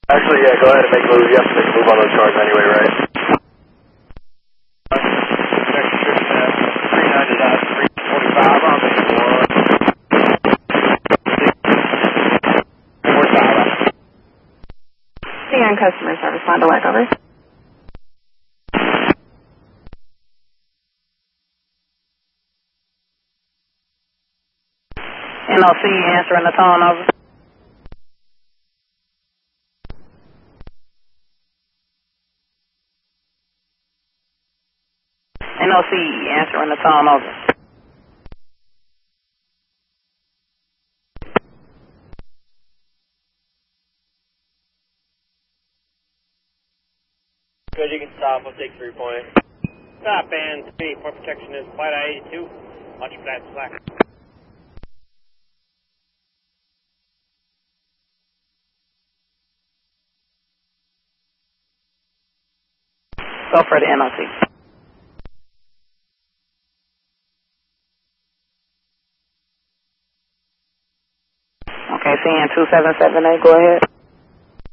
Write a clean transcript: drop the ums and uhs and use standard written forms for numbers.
Actually, yeah, go ahead and make a move. You have to make a move on those cars anyway, right? CN customer service, line to work, over. NOC answering the phone, over. NOC answering the phone, over. Good, you can stop. We'll take 3 points. Stop, and speed. Port protection is flight I-82. Watch for that slack. Go for the NOC. Okay, CN 2778, go ahead.